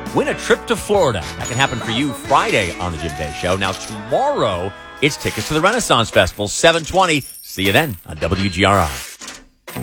win a trip to Florida. That can happen for you Friday on the Jim Day Show. Now, tomorrow, it's tickets to the Renaissance Festival, 7:20. See you then on WGRI.